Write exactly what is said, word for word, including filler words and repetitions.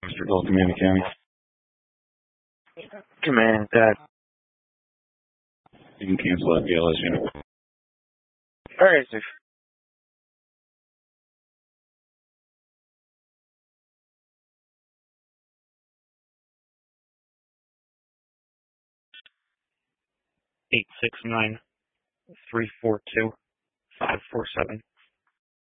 Mister Gold, Command County. Command, Dad. You can cancel that B L S unit. Alright, sir. Eight six nine three four two five four seven.